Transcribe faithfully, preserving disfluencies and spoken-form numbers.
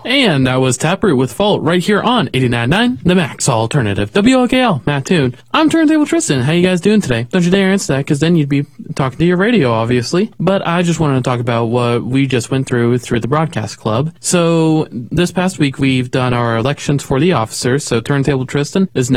And that was Taproot with Fault right here on eighty-nine point nine, the Max Alternative. W O K L, Matt Toon. I'm Turntable Tristan. How you guys doing today? Don't you dare answer that, because then you'd be talking to your radio, obviously. But I just wanted to talk about what we just went through through the Broadcast Club. So this past week, we've done our elections for the officers. So Turntable Tristan is now